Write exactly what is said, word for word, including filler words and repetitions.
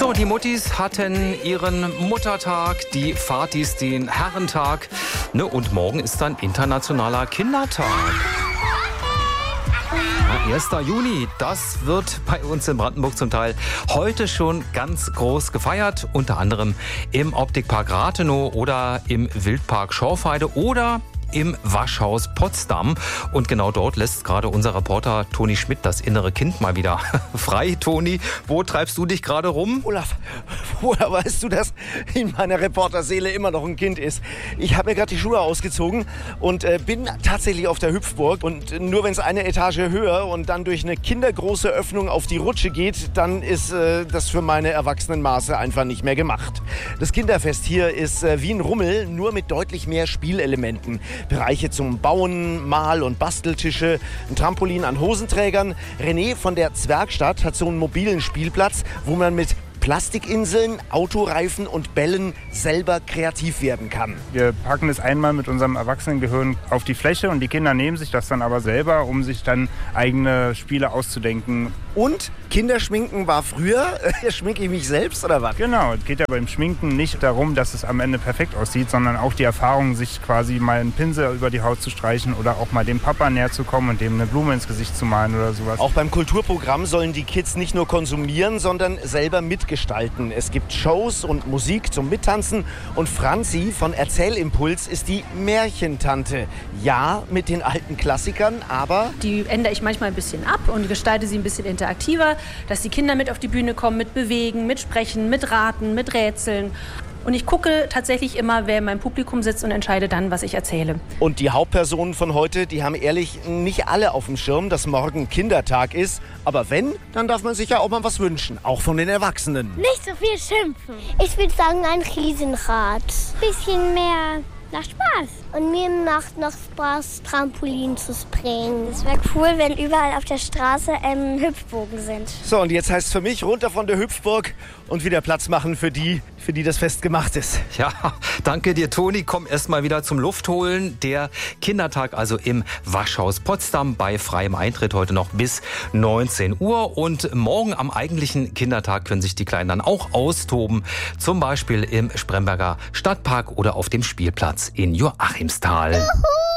So, die Muttis hatten ihren Muttertag, die Vatis den Herrentag. Ne, und morgen ist dann internationaler Kindertag. Ja, erster Juni, das wird bei uns in Brandenburg zum Teil heute schon ganz groß gefeiert. Unter anderem im Optikpark Rathenow oder im Wildpark Schorfheide oder im Waschhaus Potsdam. Und genau dort lässt gerade unser Reporter Toni Schmidt das innere Kind mal wieder frei. Toni, wo treibst du dich gerade rum? Olaf, woher weißt du, dass in meiner Reporterseele immer noch ein Kind ist? Ich habe mir gerade die Schuhe ausgezogen und äh, bin tatsächlich auf der Hüpfburg. Und nur wenn es eine Etage höher und dann durch eine kindergroße Öffnung auf die Rutsche geht, dann ist äh, das für meine Erwachsenenmaße einfach nicht mehr gemacht. Das Kinderfest hier ist äh, wie ein Rummel, nur mit deutlich mehr Spielelementen. Bereiche zum Bauen, Mal- und Basteltische, ein Trampolin an Hosenträgern. René von der Zwergstadt hat so einen mobilen Spielplatz, wo man mit Plastikinseln, Autoreifen und Bällen selber kreativ werden kann. Wir packen es einmal mit unserem Erwachsenengehirn auf die Fläche und die Kinder nehmen sich das dann aber selber, um sich dann eigene Spiele auszudenken. Und Kinderschminken war früher, schminke ich mich selbst oder was? Genau, es geht ja beim Schminken nicht darum, dass es am Ende perfekt aussieht, sondern auch die Erfahrung, sich quasi mal einen Pinsel über die Haut zu streichen oder auch mal dem Papa näher zu kommen und dem eine Blume ins Gesicht zu malen oder sowas. Auch beim Kulturprogramm sollen die Kids nicht nur konsumieren, sondern selber mitgestalten. Es gibt Shows und Musik zum Mittanzen und Franzi von Erzählimpuls ist die Märchentante. Ja, mit den alten Klassikern, aber die ändere ich manchmal ein bisschen ab und gestalte sie ein bisschen interaktiver, dass die Kinder mit auf die Bühne kommen, mit Bewegen, mit Sprechen, mit Raten, mit Rätseln. Und ich gucke tatsächlich immer, wer in meinem Publikum sitzt und entscheide dann, was ich erzähle. Und die Hauptpersonen von heute, die haben ehrlich nicht alle auf dem Schirm, dass morgen Kindertag ist. Aber wenn, dann darf man sich ja auch mal was wünschen, auch von den Erwachsenen. Nicht so viel schimpfen. Ich würde sagen, ein Riesenrad. Bisschen mehr nach Spaß. Und mir macht noch Spaß, Trampolin zu springen. Es wäre cool, wenn überall auf der Straße ähm, Hüpfbogen sind. So, und jetzt heißt es für mich, runter von der Hüpfburg und wieder Platz machen für die, für die das Fest gemacht ist. Ja, danke dir, Toni. Komm erst mal wieder zum Luftholen. Der Kindertag also im Waschhaus Potsdam bei freiem Eintritt heute noch bis neunzehn Uhr. Und morgen am eigentlichen Kindertag können sich die Kleinen dann auch austoben. Zum Beispiel im Spremberger Stadtpark oder auf dem Spielplatz in Joachimsthal. Juhu!